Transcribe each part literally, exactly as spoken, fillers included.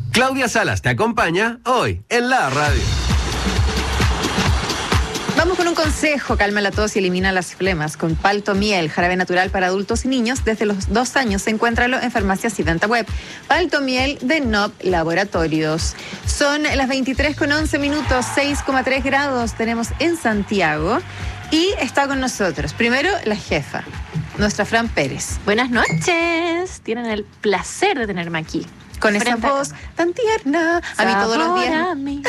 Claudia Salas te acompaña hoy en la radio. Vamos con un consejo: calma la tos y elimina las flemas con Palto Miel, jarabe natural para adultos y niños desde los dos años. Encuéntralo en farmacias y venta web. Palto Miel de N O P Laboratorios. Son las veintitrés con once minutos, seis coma tres grados tenemos en Santiago. Y está con nosotros, primero, la jefa, nuestra Fran Pérez. Buenas noches. Tienen el placer de tenerme aquí. Con esa voz tan tierna. A mí todos los días. A mí.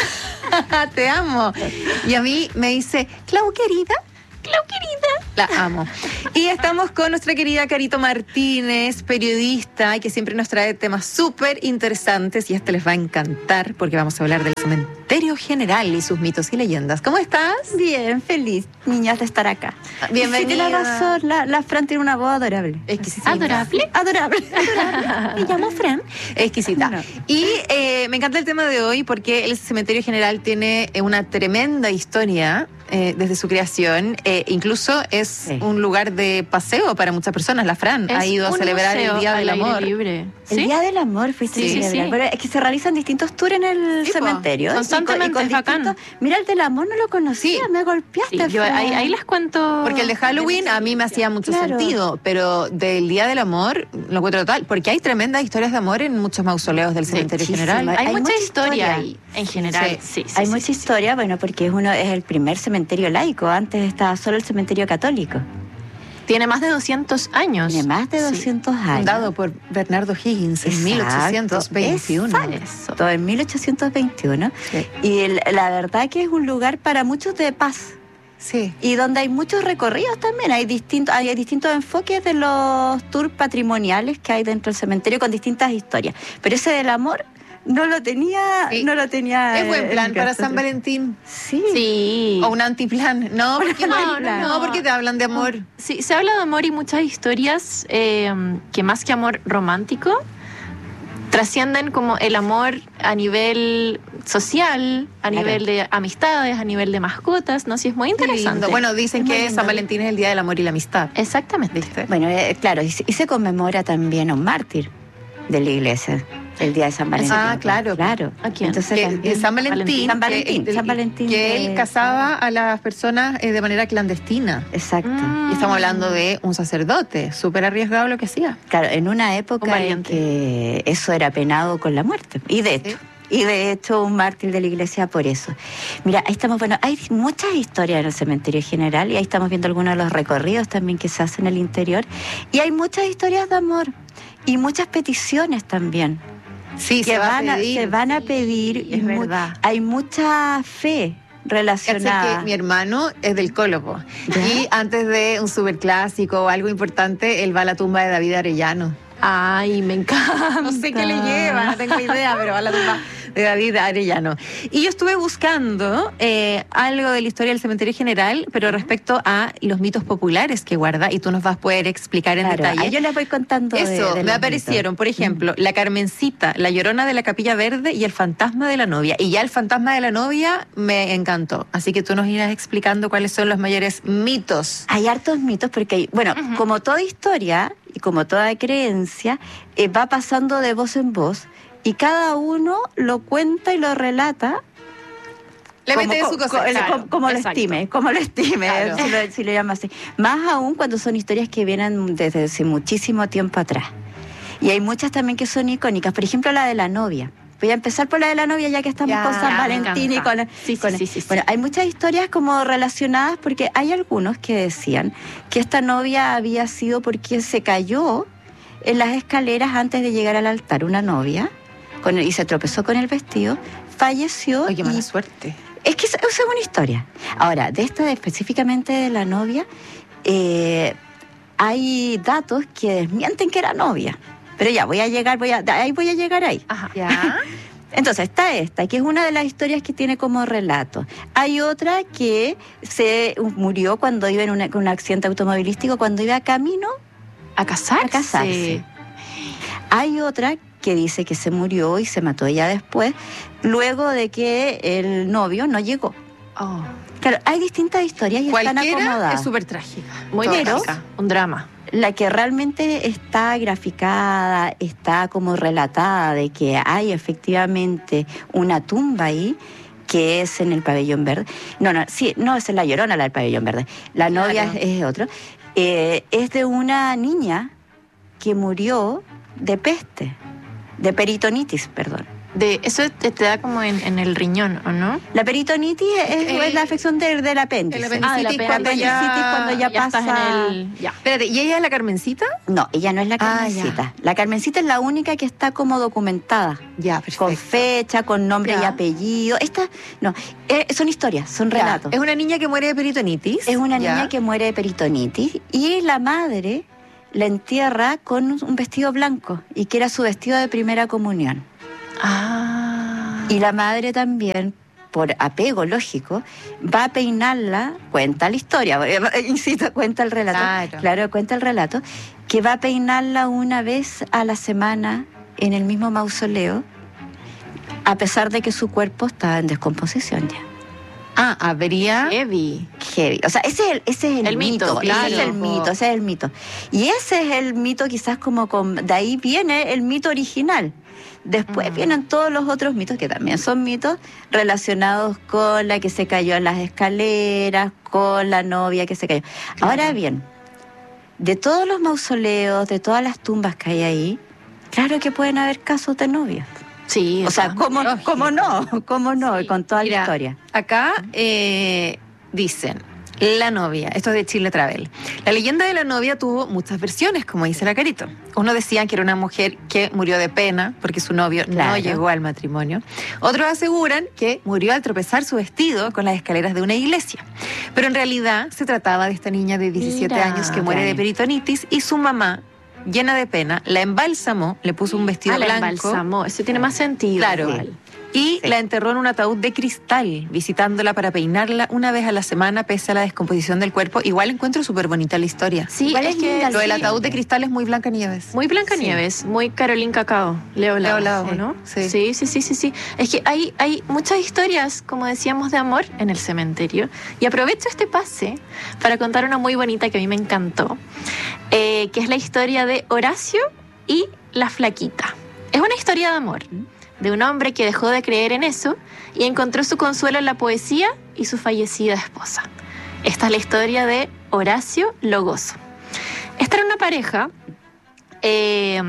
Te amo. Y a mí me dice, Clau querida, Clau querida. La amo. Y estamos con nuestra querida Carito Martínez, periodista, y que siempre nos trae temas súper interesantes. Y este les va a encantar porque vamos a hablar del cementerio general y sus mitos y leyendas. ¿Cómo estás? Bien, feliz, niñas, de estar acá. Bienvenida. Sí, tiene razón, la, la Fran tiene una voz adorable. Exquisita. ¿Adorable? Adorable. Adorable. Me llamo Fran. Exquisita. No. Y eh, me encanta el tema de hoy porque el cementerio general tiene una tremenda historia eh, desde su creación. Eh, incluso es sí. un lugar de paseo para muchas personas. La Fran es ha ido a celebrar el Día del Amor. Libre. ¿Sí? El Día del Amor fuiste sí, a celebrar. Sí. Pero es que se realizan distintos tours en el sí, cementerio. Constantemente, y con, y con distintos... Mira, el del amor no lo conocía, sí. me golpeaste. Sí, yo ahí, ahí les cuento. Porque el de Halloween a mí me hacía mucho claro. sentido, pero del Día del Amor lo encuentro total. Porque hay tremendas historias de amor en muchos mausoleos del cementerio sí, general. Hay, hay, hay mucha, mucha historia, historia ahí, en general. Sí, sí, sí, hay sí, mucha sí, historia, sí. bueno, porque es, uno, es el primer cementerio laico. Antes estaba solo el cementerio católico. Tiene más de doscientos años. Tiene más de doscientos sí. años. Fundado por Bernardo Higgins en mil ochocientos veintiuno. Exacto, en mil ochocientos veintiuno. Sí. Y el, la verdad que es un lugar para muchos de paz. Sí. Y donde hay muchos recorridos también. Hay distintos, hay distintos enfoques de los tours patrimoniales que hay dentro del cementerio con distintas historias. Pero ese del amor no lo tenía, sí. no lo tenía. Es buen plan para San Valentín. Sí. Sí. O un antiplan. No, porque no, no, no, no, porque te hablan de amor. Sí, se habla de amor y muchas historias eh, que más que amor romántico trascienden como el amor a nivel social, a claro. nivel de amistades, a nivel de mascotas, ¿no? Sí, es muy interesante. Bueno, dicen es que San Valentín es el Día del Amor y la Amistad. Exactamente. ¿Viste? Bueno, eh, claro, y se, y se conmemora también a un mártir de la iglesia. El día de San Valentín. Ah, claro. Claro. ¿A quién? Entonces, que, San Valentín. San Valentín. Que, San Valentín que de... él casaba a las personas eh, de manera clandestina. Exacto. Mm. Y estamos hablando de un sacerdote, súper arriesgado lo que hacía. Claro, en una época en que eso era penado con la muerte. Y de hecho. ¿Sí? Y de hecho un mártir de la iglesia por eso. Mira, ahí estamos, bueno, hay muchas historias en el cementerio general y ahí estamos viendo algunos de los recorridos también que se hacen en el interior. Y hay muchas historias de amor y muchas peticiones también. Sí, que se, va van a a, se van a pedir. Sí, es muy, verdad. Hay mucha fe relacionada. Es que mi hermano es del Colo-Po. Y antes de un superclásico o algo importante, él va a la tumba de David Arellano. Ay, me encanta. No sé qué le lleva, no tengo idea, pero va a la tumba de David Arellano. Y yo estuve buscando eh, algo de la historia del cementerio general, pero respecto a los mitos populares que guarda, y tú nos vas a poder explicar en claro, detalle. Ahí yo les voy contando. Eso, de, de me aparecieron, mitos. por ejemplo, mm. la Carmencita, la Llorona de la Capilla Verde y el fantasma de la novia. Y ya el fantasma de la novia me encantó. Así que tú nos irás explicando cuáles son los mayores mitos. Hay hartos mitos porque, hay, bueno, uh-huh. como toda historia y como toda creencia, eh, va pasando de voz en voz y cada uno lo cuenta y lo relata. Le como, mete co- su cosa. co- Claro, como, como lo estime, como lo estime, claro. si, lo, si lo llama así. Más aún cuando son historias que vienen desde hace muchísimo tiempo atrás. Y hay muchas también que son icónicas. Por ejemplo, la de la novia. Voy a empezar por la de la novia ya que estamos ya, con San Valentín y con... Sí, con sí, sí, sí, sí. Bueno, hay muchas historias como relacionadas porque hay algunos que decían que esta novia había sido porque se cayó en las escaleras antes de llegar al altar. Una novia con el, y se tropezó con el vestido, falleció. Oye, qué mala y, suerte. Es que esa es una historia. Ahora, de esta específicamente de la novia, eh, hay datos que desmienten que era novia. Pero ya, voy a llegar, voy a, ahí voy a llegar ahí. Ajá. ¿Ya? Entonces, está esta, que es una de las historias que tiene como relato. Hay otra que se murió cuando iba en una, un accidente automovilístico, cuando iba camino a casarse. A casarse. Hay otra que dice que se murió y se mató ella después, luego de que el novio no llegó. Oh. Claro, hay distintas historias y están Cualquiera acomodadas. es súper trágica. Muy Pero- trágica, un drama. La que realmente está graficada, está como relatada de que hay efectivamente una tumba ahí, que es en el Pabellón Verde. No, no, sí, no es en La Llorona, la del Pabellón Verde. La Claro. novia es, es otro. Eh, es de una niña que murió de peste, de peritonitis, perdón. De, eso te, te da como en, en el riñón, ¿o no? La peritonitis es, El- es la afección del, del apéndice. el apéndice. Ah, de la Apendicitis pena, cuando ya- Apendicitis cuando ya, ya estás pasa... en el... Ya. Espérate, ¿y ella es la Carmencita? No, ella no es la Ah, Carmencita. La Carmencita es la única que está como documentada. Ya, perfecto. Con fecha, con nombre Ya. y apellido. Esta, no, eh, son historias, son Ya. relatos. Es una niña que muere de peritonitis. Es una Ya. niña que muere de peritonitis y la madre la entierra con un vestido blanco y que era su vestido de primera comunión. Ah. Y la madre también, por apego lógico, va a peinarla, cuenta la historia, eh, insisto, cuenta el relato. Claro. Claro, cuenta el relato, que va a peinarla una vez a la semana en el mismo mausoleo, a pesar de que su cuerpo estaba en descomposición ya. Ah, habría... Heavy. Heavy. O sea, ese es el, ese es el, El mito, mito, claro. ese es el mito, ese es el mito. Y ese es el mito quizás como con, de ahí viene el mito original. Después Mm. vienen todos los otros mitos que también son mitos relacionados con la que se cayó en las escaleras, con la novia que se cayó. Ahora bien, de todos los mausoleos, de todas las tumbas que hay ahí, claro que pueden haber casos de novias. Sí. O sea, eso. ¿cómo, lógico. cómo no? ¿Cómo no? Sí. Con toda Mira, la historia. Acá eh, dicen, la novia, esto es de Chile Travel. La leyenda de la novia tuvo muchas versiones, como dice la Carito. Uno decía que era una mujer que murió de pena porque su novio no Claro. llegó al matrimonio. Otros aseguran que murió al tropezar su vestido con las escaleras de una iglesia. Pero en realidad se trataba de esta niña de diecisiete Mira. años que muere de peritonitis y su mamá, llena de pena, la embalsamó, le puso un vestido Ah, la blanco. embalsamó. Eso tiene más sentido. Claro. igual. Y Sí. la enterró en un ataúd de cristal, visitándola para peinarla una vez a la semana pese a la descomposición del cuerpo. Igual encuentro súper bonita la historia. Sí, Igual es es que linda Lo del sí. ataúd de cristal es muy Blancanieves. muy Blancanieves, muy Carolín Cacao, Leo Lao, Leo Lao, ¿o ¿no? sí. sí, sí, sí, sí, sí. Es que hay, hay muchas historias, como decíamos, de amor en el cementerio. Y aprovecho este pase para contar una muy bonita que a mí me encantó, eh, que es la historia de Horacio y la flaquita. Es una historia de amor, de un hombre que dejó de creer en eso y encontró su consuelo en la poesía y su fallecida esposa. Esta es la historia de Horacio Logoso. Esta era una pareja eh,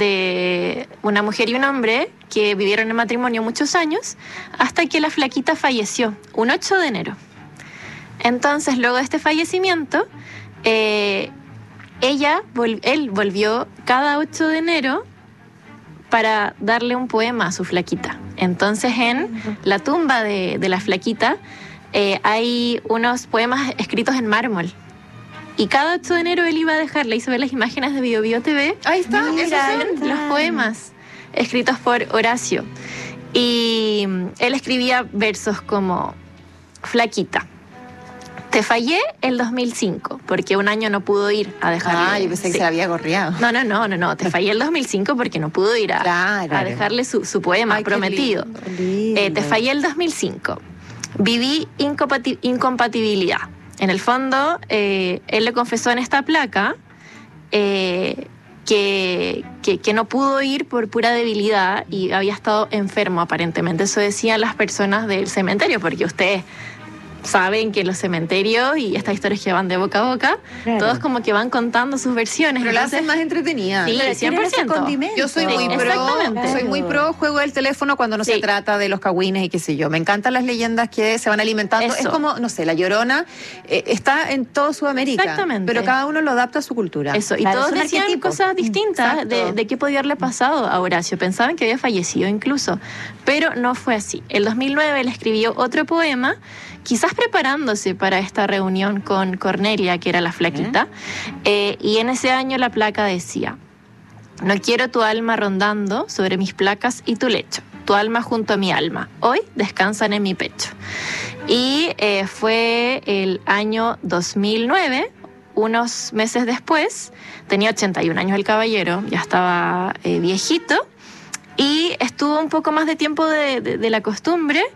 de una mujer y un hombre que vivieron en matrimonio muchos años hasta que la flaquita falleció, un ocho de enero. Entonces, luego de este fallecimiento, eh, ella, vol- él volvió cada ocho de enero para darle un poema a su flaquita. Entonces, en la tumba de, de la flaquita eh, hay unos poemas escritos en mármol. Y cada ocho de enero él iba a dejarle, hizo ver las imágenes de Bio Bio T V. Ahí está, Mira, esos son. ahí está. Los poemas escritos por Horacio. Y mm, él escribía versos como: Flaquita, te fallé el dos mil cinco porque un año no pudo ir a dejarle. Ah, yo pensé que Sí. se la había gorreado. No, no, no, no, no, te fallé el dos mil cinco porque no pudo ir a, Claro. a dejarle su, su poema Ay, qué prometido. lindo. Lindo. Eh, te fallé el dos mil cinco. Viví incompati- incompatibilidad. En el fondo, eh, él le confesó en esta placa eh, que, que, que no pudo ir por pura debilidad y había estado enfermo aparentemente. Eso decían las personas del cementerio, porque ustedes saben que los cementerios y estas historias que van de boca a boca, Claro. todos como que van contando sus versiones. Pero la Entonces, hacen más entretenida. Sí, Pero tienen ese cien por ciento. condimento. Yo soy muy Sí, pro, exactamente. soy muy pro juego del teléfono cuando no Sí. se trata de los cagüines y qué sé yo. Me encantan las leyendas que se van alimentando. Eso. Es como, no sé, la Llorona eh, está en todo Sudamérica. Exactamente. Pero cada uno lo adapta a su cultura. Eso, y Claro, todos son decían arquetipos. cosas distintas Exacto. de, de qué podía haberle pasado a Horacio. Pensaban que había fallecido incluso, pero no fue así. El dos mil nueve él escribió otro poema, quizás preparándose para esta reunión con Cornelia, que era la flaquita, eh, y en ese año la placa decía: no quiero tu alma rondando sobre mis placas y tu lecho, tu alma junto a mi alma, hoy descansan en mi pecho. Y eh, fue el año dos mil nueve, unos meses después, tenía ochenta y un años el caballero, ya estaba eh, viejito, y estuvo un poco más de tiempo de, de- de la costumbre,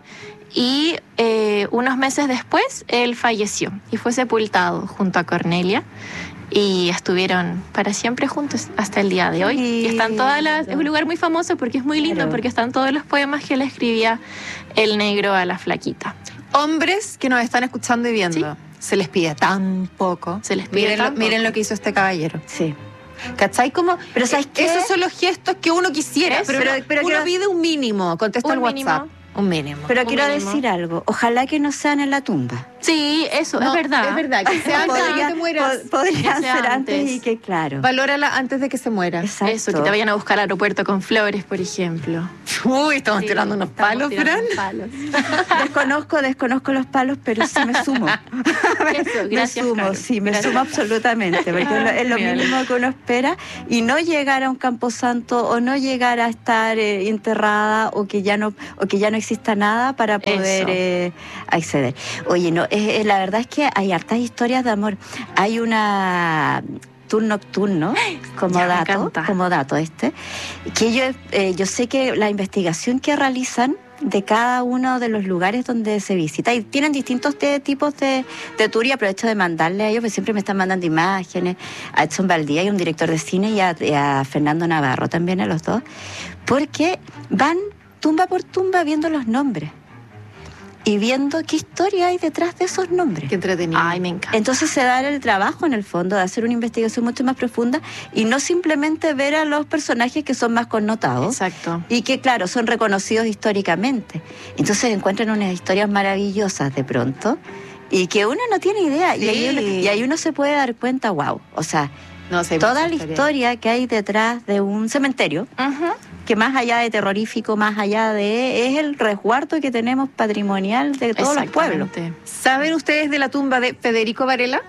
y eh, unos meses después él falleció y fue sepultado junto a Cornelia. Y estuvieron para siempre juntos hasta el día de hoy. Y están todas las... Es un lugar muy famoso porque es muy lindo, claro. porque están todos los poemas que le escribía el negro a la flaquita. Hombres que nos están escuchando y viendo, ¿sí? Se les pide tan poco. Se les pide miren, tan lo, poco. miren lo que hizo este caballero. Sí. ¿Cachai? Como, pero ¿sabes qué? Esos son los gestos que uno quisiera, Eso. pero, pero, pero, pero uno quiero, pide un mínimo, contesta el WhatsApp. Mínimo. Un mínimo. Pero un quiero mínimo. decir algo. Ojalá que no sean en la tumba. Sí, eso, No, es verdad. Es verdad, que sea antes de que Podría- te mueras. po- podrían Que sea ser antes. antes. y que, claro. Valórala antes de que se muera. Exacto. Eso, que te vayan a buscar al aeropuerto con flores, por ejemplo. Uy, estamos Sí, tirando unos estamos palos, tirando Fran. unos palos. Desconozco, desconozco los palos, pero sí me sumo. Eso, me gracias, sumo, Caro. sí, me Gracias. sumo absolutamente, porque es lo, es lo Bien. mínimo que uno espera, y no llegar a un camposanto o no llegar a estar eh, enterrada o que ya no o que ya no exista nada para poder eh, acceder. Oye, no, eh, eh, la verdad es que hay hartas historias de amor. Hay una tour nocturno como Ya, me dato, encanta. como dato este, que yo eh, yo sé que la investigación que realizan de cada uno de los lugares donde se visita, y tienen distintos te- tipos de, de tour, y aprovecho de mandarle a ellos, porque siempre me están mandando imágenes, a Edson Valdía, y un director de cine, y a, y a Fernando Navarro también, a los dos, porque van tumba por tumba viendo los nombres y viendo qué historia hay detrás de esos nombres. Qué entretenido. Ay, me encanta. Entonces se da el trabajo en el fondo de hacer una investigación mucho más profunda y no simplemente ver a los personajes que son más connotados Exacto. y que, claro, son reconocidos históricamente. Entonces encuentran unas historias maravillosas de pronto y que uno no tiene idea. Sí. Y, ahí uno, y ahí uno se puede dar cuenta, wow, o sea, No sé, toda mucha la historia que hay detrás de un cementerio, Ujú. que más allá de terrorífico, más allá de... es el resguardo que tenemos patrimonial de todos los pueblos. Exactamente. ¿Saben ustedes de la tumba de Federico Varela?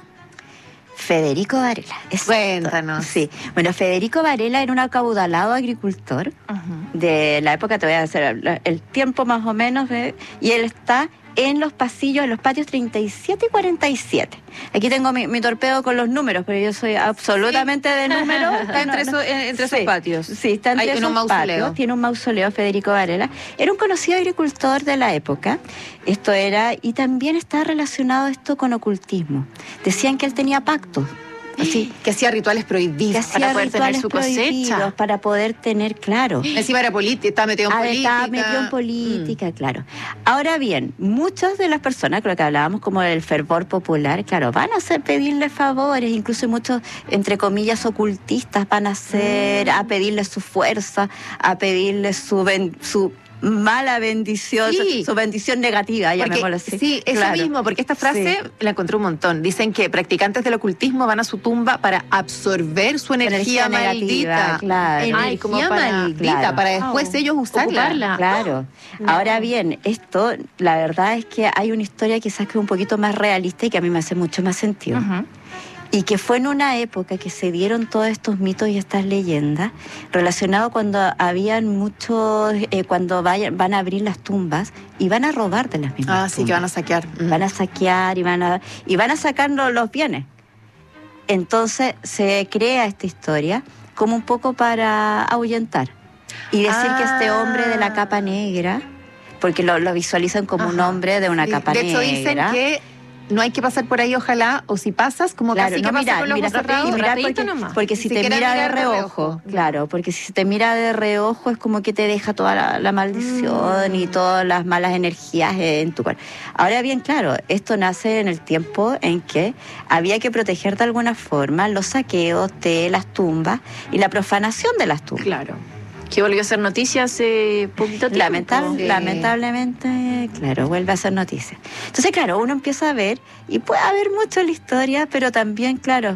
Federico Varela. exacto. Cuéntanos. Sí. Bueno, Federico Varela era un acaudalado agricultor Ujú. de la época, te voy a hacer el, el tiempo más o menos, de, y él está en los pasillos, en los patios treinta y siete y cuarenta y siete. Aquí tengo mi, mi torpedo con los números, pero yo soy absolutamente de números. Está entre, No, no. esos- eh, entre esos Sí. patios. Sí, está entre Hay esos un mausoleo. patios. Tiene un mausoleo, Federico Varela. Era un conocido agricultor de la época. Esto era, y también está relacionado esto con ocultismo. Decían que él tenía pactos. Así, Que hacía rituales que prohibidos. hacía poder tener rituales su cosecha. prohibidos para poder tener, claro. Encima era política, estaba metido en Ah, política. estaba metido en política, claro. Ahora bien, muchas de las personas, con lo que hablábamos como del fervor popular, claro, van a hacer pedirle favores, incluso muchos, entre comillas, ocultistas van a hacer, a pedirle su fuerza, a pedirle su, ben- su mala bendición, Sí. su, su bendición negativa, Porque- llamémoslo así. sí, eso Claro. mismo, porque esta frase Sí. la encontré un montón. Dicen que practicantes del ocultismo van a su tumba para absorber su energía, Energía negativa, maldita. claro. Energía Ay, como para- maldita, claro. para después Wow. ellos usarla. Ocuparla. Claro. No. Ahora bien, esto, la verdad es que hay una historia quizás que es un poquito más realista y que a mí me hace mucho más sentido. Ujú. Y que fue en una época que se dieron todos estos mitos y estas leyendas relacionados cuando habían muchos, eh, cuando vayan, van a abrir las tumbas y van a robar de las mismas Ah, sí, que van a tumbas. saquear. Mm. Van a saquear y van a, y van a sacar los, los bienes. Entonces se crea esta historia como un poco para ahuyentar y decir Ah. que este hombre de la capa negra, porque lo, lo visualizan como un Ajá, hombre de una sí. capa de hecho, negra. dicen que no hay que pasar por ahí, ojalá, o si pasas, como Claro, casi no que pasa mirar, con los mirar, ojos cerrados. y mirar rapidito porque, nomás. porque Ni si te siquiera mira de mirar de reojo, reojo. claro, porque si te mira de reojo es como que te deja toda la, la maldición Mm. y todas las malas energías en tu cuerpo. Ahora bien, claro, esto nace en el tiempo en que había que proteger de alguna forma los saqueos de las tumbas y la profanación de las tumbas. Claro. Que volvió a ser noticia hace poquito tiempo. Lamentable- Sí. Lamentablemente, claro, vuelve a ser noticia. Entonces, claro, uno empieza a ver, y puede haber mucho en la historia, pero también, claro,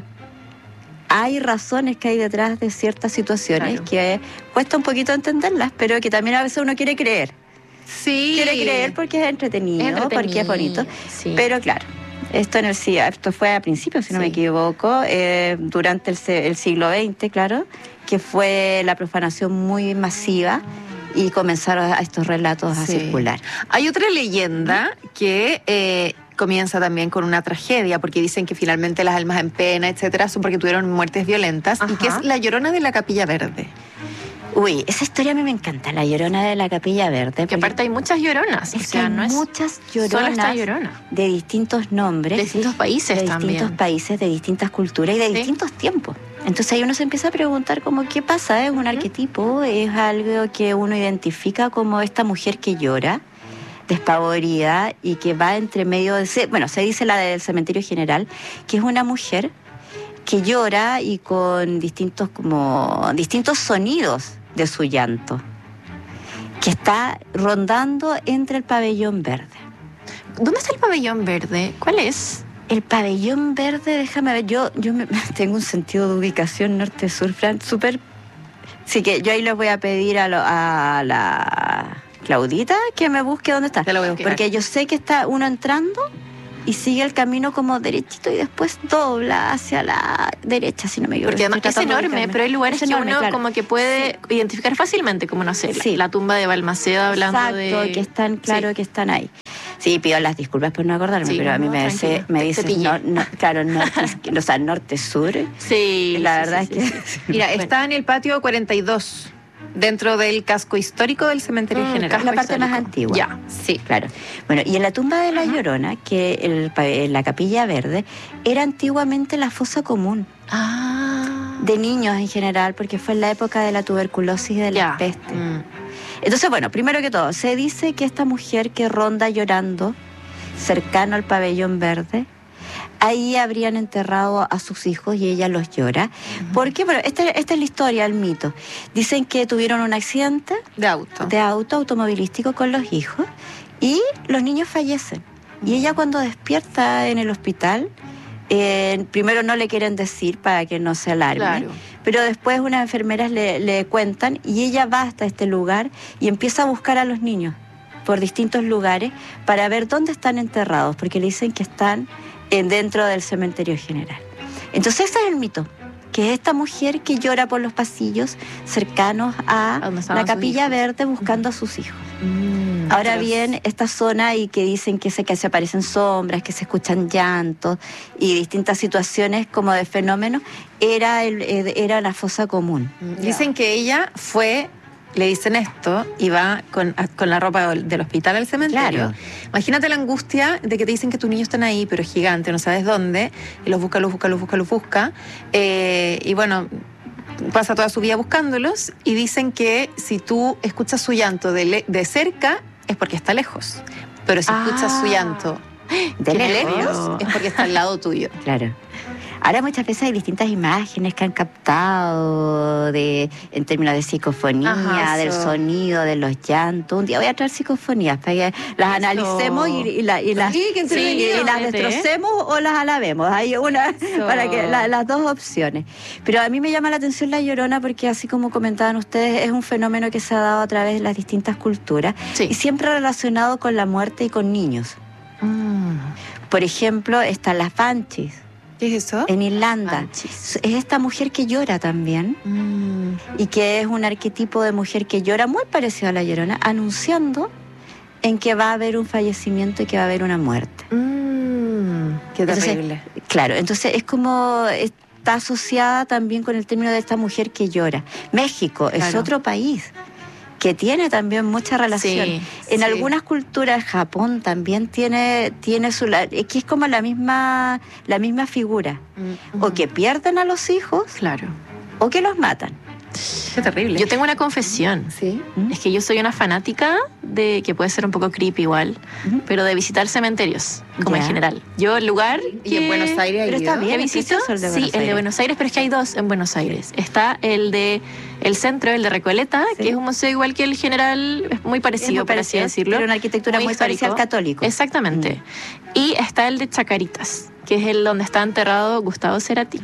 hay razones que hay detrás de ciertas situaciones Claro. que cuesta un poquito entenderlas, pero que también a veces uno quiere creer. Sí. Quiere creer porque es entretenido, Es porque es bonito. Sí. Pero claro, esto en el si- esto fue a principios, si no me Sí. equivoco, eh, durante el, se- el siglo veinte, claro, que fue la profanación muy masiva y comenzaron a estos relatos a Sí. circular. Hay otra leyenda que eh, comienza también con una tragedia, porque dicen que finalmente las almas en pena, etcétera, son porque tuvieron muertes violentas, y que Ajá. es la Llorona de la Capilla Verde. Uy, esa historia a mí me encanta, la Llorona de la Capilla Verde. Que aparte hay muchas lloronas. Es o sea, que hay no es muchas solo lloronas esta llorona. de distintos nombres. De distintos países de también. distintos países, de distintas culturas y de Sí. distintos tiempos. Entonces ahí uno se empieza a preguntar como qué pasa, ¿es un Ujú. arquetipo? ¿Es algo que uno identifica como esta mujer que llora, despavorida y que va entre medio de... se- Bueno, se dice la del cementerio general, que es una mujer que llora y con distintos como distintos sonidos de su llanto, que está rondando entre el pabellón verde. ¿Dónde está el pabellón verde? ¿Cuál es? El pabellón verde, déjame ver, yo, yo me- tengo un sentido de ubicación norte-sur, Fran, súper... Así que yo ahí les voy a pedir a, lo- a la Claudita que me busque dónde está. Te lo voy a buscar. Porque yo sé que está uno entrando y sigue el camino como derechito y después dobla hacia la derecha, si no me equivoco. Porque además Estoy es tratando de enorme, ubicarme. pero hay lugares Es que enorme, uno claro. como que puede identificar fácilmente, como no sé, la- Sí. la tumba de Balmaceda hablando Exacto, de... que están, claro Sí. que están ahí. Sí, pido las disculpas por no acordarme, Sí, pero a mí no, me, tranquila. dice, me Te- te dices, pillé. no, no, claro, norte, o sea, norte-sur. Sí, La sí, verdad sí, es sí, que... sí. Mira, Bueno. está en el patio cuarenta y dos, dentro del casco histórico del cementerio Mm, general. casco la parte más histórico. antigua. Ya. Sí. Claro. Bueno, y en la tumba de la Llorona, que el, pa- en la Capilla Verde, era antiguamente la fosa común Ah. de niños en general, porque fue en la época de la tuberculosis y de la Ya. peste. Mm. Entonces, bueno, primero que todo, se dice que esta mujer que ronda llorando cercano al pabellón verde, ahí habrían enterrado a sus hijos y ella los llora. Porque, bueno, esta, esta es la historia, el mito. Dicen que tuvieron un accidente De auto. de auto automovilístico con los hijos y los niños fallecen. Y ella cuando despierta en el hospital, eh, primero no le quieren decir para que no se alarme, Claro. pero después unas enfermeras le, le cuentan y ella va hasta este lugar y empieza a buscar a los niños por distintos lugares para ver dónde están enterrados, porque le dicen que están en, dentro del cementerio general. Entonces ese es el mito, que es esta mujer que llora por los pasillos cercanos a ¿A dónde estaban la sus Capilla hijos? Verde buscando a sus hijos. Mm. Ahora Atroz. bien, esta zona y que dicen que se, que se aparecen sombras, que se escuchan llantos y distintas situaciones como de fenómenos, era, el, eh, era la fosa común. Dicen que ella fue, le dicen esto, y va con, a- con la ropa del, del hospital al cementerio. Claro. Imagínate la angustia de que te dicen que tus niños están ahí, pero es gigante, no sabes dónde, y los busca, los busca, los busca, los busca. Eh, y bueno, pasa toda su vida buscándolos, y dicen que si tú escuchas su llanto de, le- de cerca, es porque está lejos. Pero si escuchas su Ah. llanto De de lejos. lejos, es porque está al lado tuyo. Claro. Ahora muchas veces hay distintas imágenes que han captado de, en términos de psicofonía, Ajá, del eso. sonido, de los llantos. Un día voy a traer psicofonías para que las analicemos y, y, la- y las, Sí, qué entretenido. y las Vete. destrocemos o las alabemos. Hay una para que la- las dos opciones. Pero a mí me llama la atención la Llorona porque así como comentaban ustedes, es un fenómeno que se ha dado a través de las distintas culturas Sí. y siempre relacionado con la muerte y con niños. Mm. Por ejemplo, están las banshees ¿Qué es eso? en Irlanda. Banshees. Es esta mujer que llora también Mm. y que es un arquetipo de mujer que llora muy parecido a la Llorona, anunciando en que va a haber un fallecimiento y que va a haber una muerte. Mm. Qué Entonces, terrible. Claro, entonces es como está asociada también con el término de esta mujer que llora. México es Claro. otro país que tiene también mucha relación. Sí, En sí. algunas culturas, Japón también tiene, tiene su... la- Es que es como la misma, la misma figura. Mm. O que pierden a los hijos Claro. o que los matan. Qué terrible. Yo tengo una confesión. Sí. ¿Mm? Es que yo soy una fanática de, que puede ser un poco creepy igual, Ujú. pero de visitar cementerios, como Ya. en general. Yo el lugar Y en que- Buenos Aires hay Pero está ido. bien. que es visito, precioso el de sí, Buenos el de Aires. Buenos Aires, pero es que hay dos en Buenos Aires. Está el de el centro, el de Recoleta, Sí. que es un museo igual que el general, es muy parecido, Es muy por así parecido, decirlo. tiene una arquitectura muy parecida al católico. Exactamente. Y está el de Chacaritas, que es el donde está enterrado Gustavo Cerati.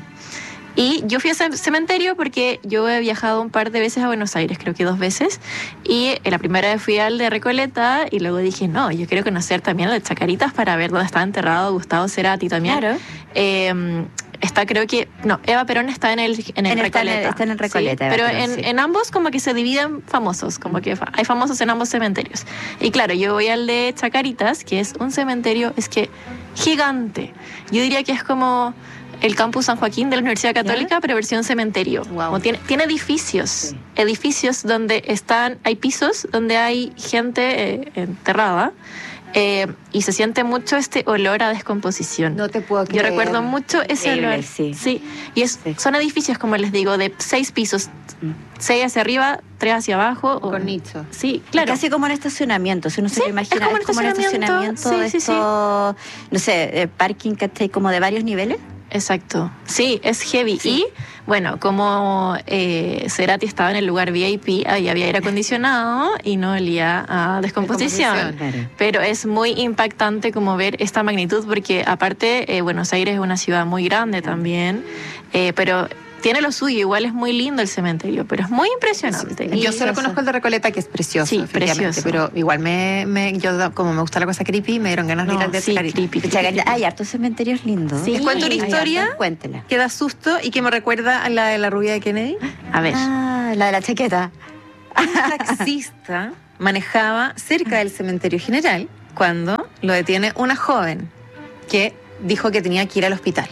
Y yo fui a ese cementerio porque yo he viajado un par de veces a Buenos Aires, creo que dos veces. Y eh, la primera vez fui al de Recoleta y luego dije, no, yo quiero conocer también el de Chacaritas para ver dónde está enterrado Gustavo Cerati también. Claro. Eh, está, creo que. No, Eva Perón está en el, en el En el- está en el- Recoleta. está en el Recoleta, Eva pero Perón, en, sí. en ambos, como que se dividen famosos, como que fa- hay famosos en ambos cementerios. Y claro, yo voy al de Chacaritas, que es un cementerio, es que gigante. Yo diría que es como el campus San Joaquín de la Universidad Católica, ¿Ya? pero versión cementerio. Wow. Como tiene, tiene edificios, Sí. edificios donde están, hay pisos donde hay gente eh, enterrada. Eh, y se siente mucho este olor a descomposición. No te puedo Yo creer. recuerdo mucho ese Increíble, olor. sí. Y es, Sí. son edificios, como les digo, de seis pisos, Mm. seis hacia arriba, tres hacia abajo. o- Con nicho. Sí, claro. Casi como en estacionamiento, si uno se Sí, lo imagina, es como un es como un estacionamiento, estacionamiento de sí, sí, sí. estos, no sé, eh, parking, ¿cachai? Como de varios niveles. Exacto. Sí, es heavy. Sí. Y bueno, como eh, Cerati estaba en el lugar V I P, ahí había aire acondicionado y no olía a descomposición. Descomposición. Claro. Pero es muy impactante como ver esta magnitud, porque aparte eh, Buenos Aires es una ciudad muy grande también, eh, pero tiene lo suyo. Igual es muy lindo el cementerio, pero es muy impresionante. Yo Y solo eso. conozco el de Recoleta, que es precioso, Sí, efectivamente, precioso. pero igual me, me yo como me gusta la cosa creepy, me dieron ganas de No, ir al de sí, Carita. creepy, Pucha, creepy, creepy. hay hartos cementerios lindos. Sí. Les cuento una Hay historia hartos, cuéntela. que da susto y que me recuerda a la de la rubia de Kennedy. A ver. Ah, la de la chaqueta. Un taxista manejaba cerca del cementerio general cuando lo detiene una joven que dijo que tenía que ir al hospital.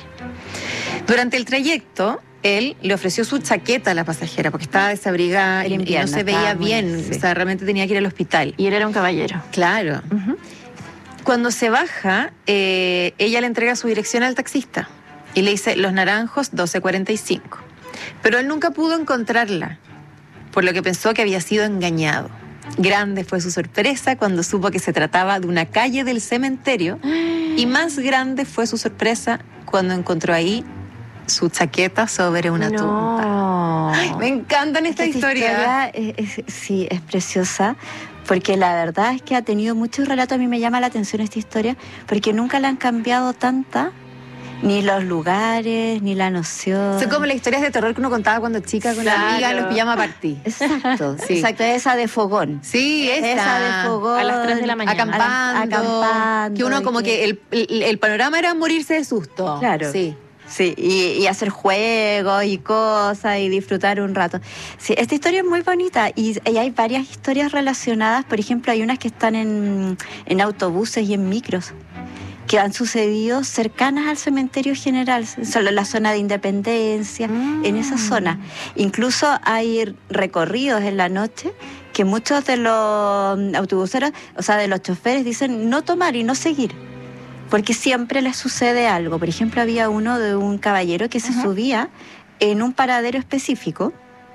Durante el trayecto, él le ofreció su chaqueta a la pasajera porque estaba desabrigada El y, y no invierno, se veía estaba muy- bien, sí. o sea, realmente tenía que ir al hospital. Y él era un caballero. Claro. Ujú. Cuando se baja, eh, ella le entrega su dirección al taxista y le dice Los Naranjos doce cuarenta y cinco. Pero él nunca pudo encontrarla, por lo que pensó que había sido engañado. Grande fue su sorpresa cuando supo que se trataba de una calle del cementerio, y más grande fue su sorpresa cuando encontró ahí su chaqueta sobre una tumba. No. Ay, me encantan esta Esta historia. es- es- sí, es preciosa, porque la verdad es que ha tenido muchos relatos. A mí me llama la atención esta historia, porque nunca la han cambiado tanta, ni los lugares, ni la noción. Son como las historias de terror que uno contaba cuando chica con la Claro. amiga en los pijama party. Exacto, Sí. exacto, esa de fogón. Sí, esa, Esa de fogón. A las tres de la mañana. Acampando, Acampando, que uno como y que el, el, el panorama era morirse de susto. Claro. Sí. Sí, y, y hacer juegos y cosas y disfrutar un rato. Sí, esta historia es muy bonita y, y hay varias historias relacionadas. Por ejemplo, hay unas que están en, en autobuses y en micros que han sucedido cercanas al cementerio general, solo en la zona de Independencia, Mm. en esa zona. Incluso hay recorridos en la noche que muchos de los autobuseros, o sea, de los choferes, dicen no tomar y no seguir, porque siempre les sucede algo. Por ejemplo, había uno de un caballero que se Ajá. subía en un paradero específico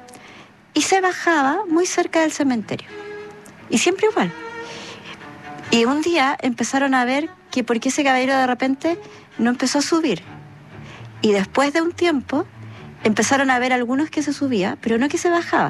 y se bajaba muy cerca del cementerio. Y siempre igual. Y un día empezaron a ver que por qué ese caballero de repente no empezó a subir. Y después de un tiempo empezaron a ver algunos que se subía, pero no que se bajaba.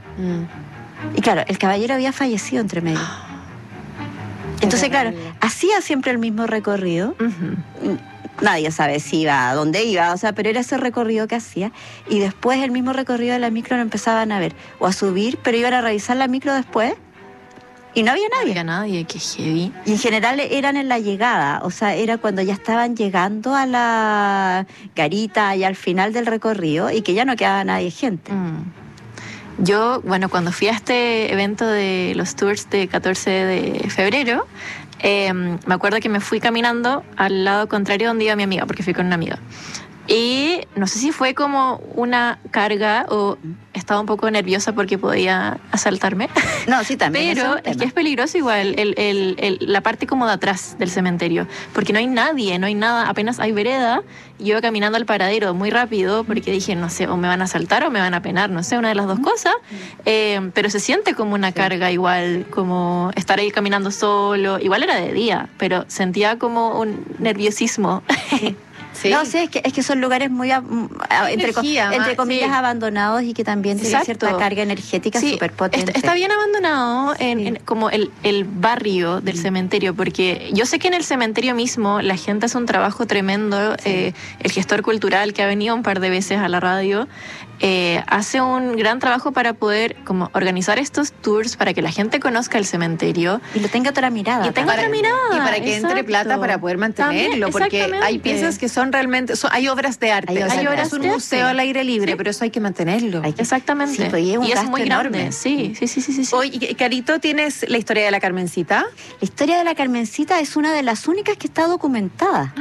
Mm. Y claro, el caballero había fallecido entre medio. Entonces, claro, hacía siempre el mismo recorrido. Ujú. Nadie sabe si iba a dónde iba, o sea, pero era ese recorrido que hacía. Y después el mismo recorrido de la micro lo empezaban a ver. O a subir, pero iban a revisar la micro después y no había No nadie. había nadie, qué heavy. Y en general eran en la llegada, o sea, era cuando ya estaban llegando a la garita y al final del recorrido y que ya no quedaba nadie gente. Mm. Yo, bueno, cuando fui a este evento de los tours de catorce de febrero, eh, me acuerdo que me fui caminando al lado contrario donde iba mi amiga, porque fui con una amiga. Y no sé si fue como una carga o estaba un poco nerviosa porque podía asaltarme. No, sí, también. Pero eso un es tema. que es peligroso igual el, el- el- la parte como de atrás del cementerio, porque no hay nadie, no hay nada, apenas hay vereda. Y yo iba caminando al paradero muy rápido porque dije, no sé, o me van a asaltar o me van a penar, no sé, una de las dos cosas. Eh, pero se siente como una carga igual, como estar ahí caminando solo. Igual era de día, pero sentía como un nerviosismo. Sí. No, sí, es que, es que son lugares muy, a- a- entre, co- energía, entre ma- comillas, sí. abandonados y que también tienen Exacto. cierta carga energética Sí, súper potente. Está, está bien abandonado en, Sí. en como el, el barrio del cementerio, porque yo sé que en el cementerio mismo la gente hace un trabajo tremendo. Eh, el gestor cultural que ha venido un par de veces a la radio eh, hace un gran trabajo para poder como organizar estos tours para que la gente conozca el cementerio. Y lo tenga otra mirada. Y tenga Para- otra mirada. Y para que entre exacto. plata para poder mantenerlo, También, porque hay exactamente. piezas que son realmente, son- hay obras de arte, Hay o sea, obras de es arte. un Hay obras museo de arte. al aire libre, Sí. pero eso hay que mantenerlo. Hay que- Exactamente. Sí, pues, y es un y es gasto muy enorme. grande. Sí, sí, sí, sí, sí, sí. Oye, Carito, ¿tienes la historia de la Carmencita? La historia de la Carmencita es una de las únicas que está documentada. Que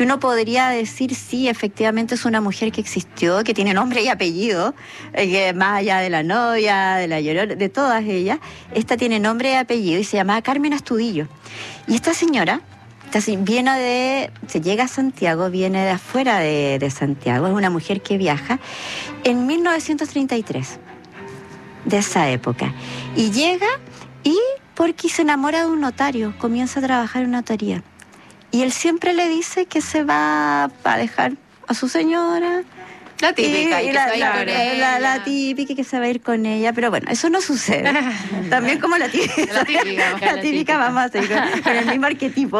que uno podría decir, sí, efectivamente es una mujer que existió, que tiene nombre y apellido, eh, que más allá de la novia, de la Llorona, de todas ellas, esta tiene nombre y apellido y se llamaba Carmen Astudillo. Y esta señora viene de, se llega a Santiago, viene de afuera de, de Santiago, es una mujer que viaja en mil novecientos treinta y tres, de esa época, y llega y porque se enamora de un notario, comienza a trabajar en una notaría, y él siempre le dice que se va a dejar a su señora. La típica, y, y y que la, se va a ir la, con la, ella. la, la típica que se va a ir con ella, pero bueno, eso no sucede. También como la típica, La típica, la, típica, la típica. vamos a seguir con, con el mismo arquetipo.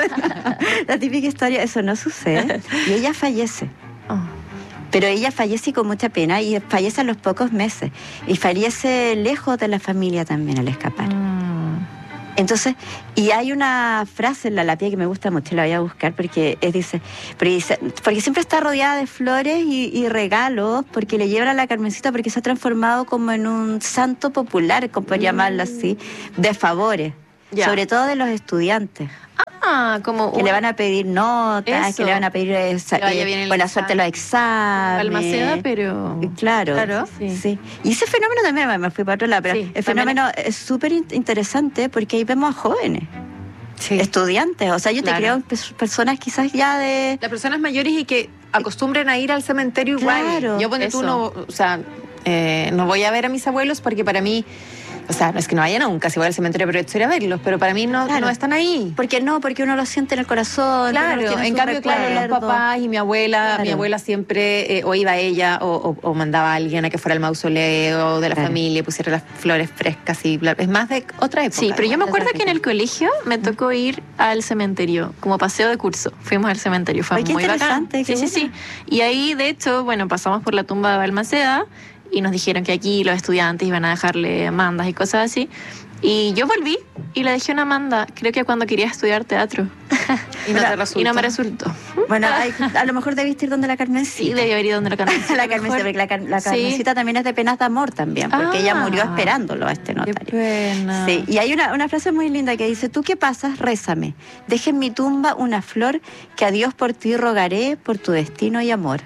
La típica historia, eso no sucede. Y ella fallece. Oh. Pero ella fallece con mucha pena y fallece a los pocos meses. Y fallece lejos de la familia también al escapar. Mm. Entonces, y hay una frase en la lápida que me gusta mucho, la voy a buscar, porque es, dice, porque dice, porque siempre está rodeada de flores y, y regalos, porque le llevan a la Carmencita, porque se ha transformado como en un santo popular, como por Mm. llamarlo así, de favores, Ya. sobre todo de los estudiantes. Ah, como Que un- le van a pedir notas, Eso. que le van a pedir eh, Que vaya bien el buena suerte en los exámenes. Balmaceda, pero... Claro, Claro, sí. sí. Y ese fenómeno también, me fui para otro lado, pero Sí, el también fenómeno es súper in- interesante porque ahí vemos a jóvenes, Sí. estudiantes, o sea, yo Claro. te creo pers- personas quizás ya de... Las personas mayores y que acostumbren a ir al cementerio igual. Claro, Yo, ponte tú, eso. no, o sea, eh, no voy a ver a mis abuelos porque para mí, o sea, no es que no vaya nunca, si voy al cementerio, pero ir a verlos, pero para mí no, Claro. no están ahí. ¿Por qué no? Porque uno lo siente en el corazón. uno Claro, tiene en su cambio, claro, los recuerdo. papás y mi abuela, Claro. mi abuela siempre eh, o iba ella o, o- o mandaba a alguien a que fuera al mausoleo de la Claro. familia y pusiera las flores frescas y bla- es más de otra época. Sí, pero yo me Igual, acuerdo esa que en el colegio me tocó ir al cementerio, como paseo de curso. Fuimos al cementerio, fue Ay, qué muy bacán. interesante, Sí, qué sí, sí. Y ahí, de hecho, bueno, pasamos por la tumba de Balmaceda y nos dijeron que aquí los estudiantes iban a dejarle mandas y cosas así. Y yo volví y le dejé una manda, creo que cuando quería estudiar teatro. Y no te resultó. Y no me resultó. Bueno, hay- a lo mejor debiste ir donde la Carmencita. Sí, debía haber ido donde la Carmencita. La Carmencita, mejor. porque la, Car- la Sí. Carmencita también es de penas de amor también, porque ella Ah. murió esperándolo a este Qué notario. pena. Sí, y hay una, una frase muy linda que dice, tú que pasas, rézame, deja en mi tumba una flor que a Dios por ti rogaré, por tu destino y amor.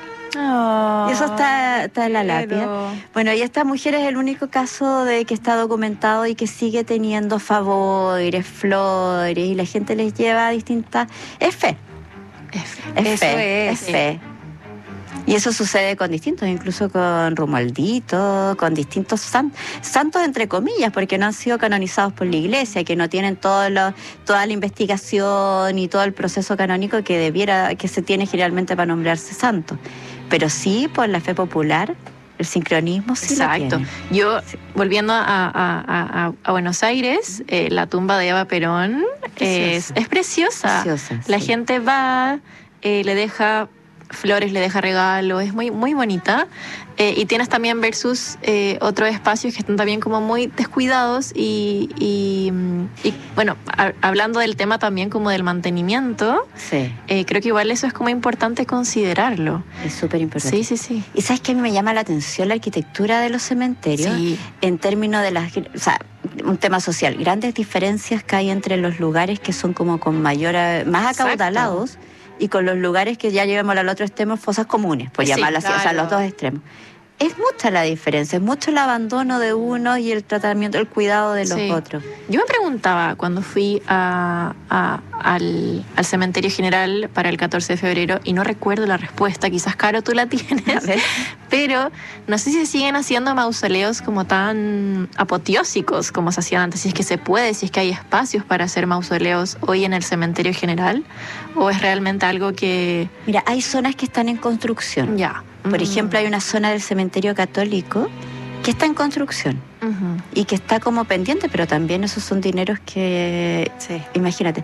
Oh, Y eso está, está en la lápida. pero- Bueno, y esta mujer es el único caso de que está documentado y que sigue teniendo favores, flores, y la gente les lleva a distintas... Es fe, es Eso fe, es. es fe. Y eso sucede con distintos, incluso con Romualdito, con distintos san- santos, entre comillas, porque no han sido canonizados por la iglesia, que no tienen todo lo- toda la investigación y todo el proceso canónico que debiera, que se tiene generalmente para nombrarse santo. Pero sí, por la fe popular, el sincronismo sí lo Exacto. tiene. Yo, volviendo a, a- a- a- a Buenos Aires, eh, la tumba de Eva Perón es, Preciosa. es preciosa. Preciosa, La sí. gente va, eh, le deja flores, le deja regalos, es muy, muy bonita. Eh, y tienes también versus eh, otros espacios que están también como muy descuidados y, y, mm, y, bueno, a- hablando del tema también como del mantenimiento, Sí, eh, creo que igual eso es como importante considerarlo. es súper importante. Sí, sí, sí. Y sabes que a mí me llama la atención la arquitectura de los cementerios. Sí. En términos de las, o sea, un tema social, grandes diferencias que hay entre los lugares que son como con mayor, eh, más Exacto. acaudalados y con los lugares que ya llevemos al otro extremo, fosas comunes, por Sí, llamarlo así, o sea, claro. los dos extremos. Es mucha la diferencia, es mucho el abandono de uno y el tratamiento, el cuidado de los Sí. otros. Yo me preguntaba cuando fui a, a- al, al cementerio general para el catorce de febrero y no recuerdo la respuesta, quizás Caro tú la A tienes, ver. pero no sé si se siguen haciendo mausoleos como tan apoteósicos como se hacían antes, si es que se puede, si es que hay espacios para hacer mausoleos hoy en el cementerio general o es realmente algo que Mira, hay zonas que están en construcción. ya. Por Mm. ejemplo, hay una zona del cementerio católico que está en construcción Ujú. y que está como pendiente, pero también esos son dineros que, Sí. imagínate.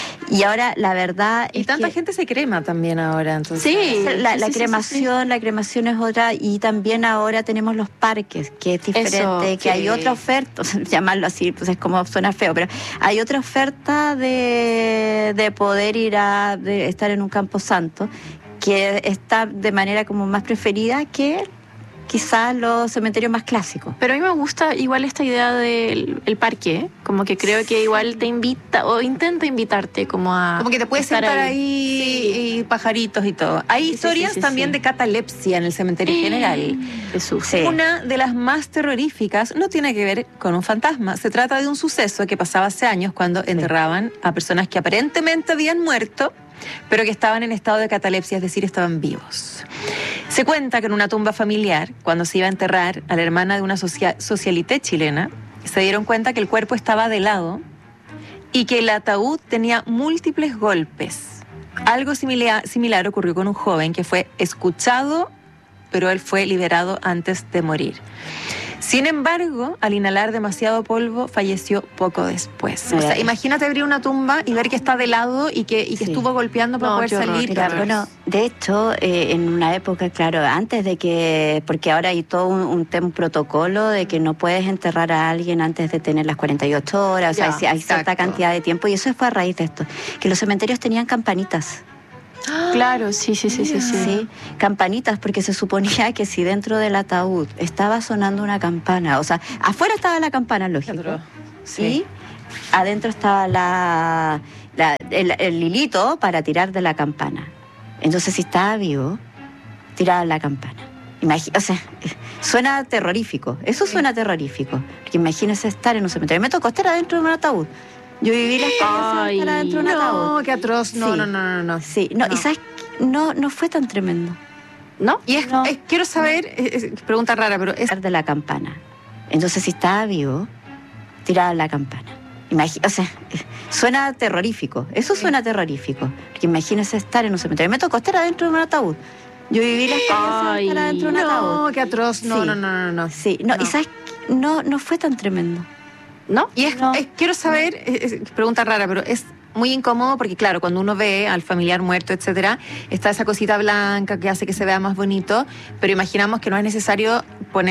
Y ahora la verdad Y es tanta que gente se crema también ahora, entonces. Sí. la, la sí, sí, cremación, la cremación es otra, y también ahora tenemos los parques, que es diferente, Eso, que sí. hay otra oferta, llamarlo así, pues es como suena feo, pero hay otra oferta de, de poder ir a de estar en un campo santo, que está de manera como más preferida que quizás los cementerios más clásicos. Pero a mí me gusta igual esta idea del el parque, como que creo que igual te invita o intenta invitarte como a... Como que te puedes estar sentar ahí, ahí y pajaritos y todo. Hay Sí, sí, historias sí, sí, también sí. de catalepsia en el cementerio general. Jesús. Sí. Una de las más terroríficas no tiene que ver con un fantasma. Se trata de un suceso que pasaba hace años cuando enterraban a personas que aparentemente habían muerto, pero que estaban en estado de catalepsia, es decir, estaban vivos. Se cuenta que en una tumba familiar, cuando se iba a enterrar a la hermana de una socia- socialité chilena, se dieron cuenta que el cuerpo estaba de lado y que el ataúd tenía múltiples golpes. Algo similar, similar ocurrió con un joven que fue escuchado, pero él fue liberado antes de morir. Sin embargo, al inhalar demasiado polvo, falleció poco después. O sea, Ay. imagínate abrir una tumba y ver que está de lado y que, y que Sí. estuvo golpeando para No, poder qué horror, salir. qué Mira, horror. bueno, de hecho, eh, en una época, claro, antes de que, porque ahora hay todo un, un, tem- protocolo de que no puedes enterrar a alguien antes de tener las cuarenta y ocho horas, Ya, o sea, hay, hay cierta exacto. cantidad de tiempo, y eso fue a raíz de esto, que los cementerios tenían campanitas. Claro, sí, sí, sí, sí, sí. Sí, campanitas, porque se suponía que si dentro del ataúd estaba sonando una campana, o sea, afuera estaba la campana, lógico, Sí. y adentro estaba la, la- el, el hilito para tirar de la campana. Entonces, si estaba vivo, tiraba la campana. Imagi- o sea, suena terrorífico, eso suena terrorífico, porque imagínese estar en un cementerio. Me tocó estar adentro de un ataúd. Yo viví la experiencia de estar Ay, adentro de un ataúd. No, qué atroz. No, Sí. no, no, no, no. Sí, no, No. y sabes, qué? no, no fue tan tremendo. ¿No? Y es, No. es- quiero saber, es- es- pregunta rara, pero es... De la campana. Entonces, si estaba vivo, tiraba la campana. Imagi- o sea, suena terrorífico, eso suena terrorífico, porque imagínese estar en un cementerio. Me tocó estar adentro de un ataúd. Yo viví la experiencia de estar Ay, adentro de un ataúd. No, qué atroz. No, Sí. no, no, no, no. Sí, no, No. y sabes, qué? no, no fue tan tremendo. ¿No? Y es, No. es- quiero saber, es, es- pregunta rara, pero es muy incómodo porque, claro, cuando uno ve al familiar muerto, etcétera, está esa cosita blanca que hace que se vea más bonito, pero imaginamos que no es necesario poner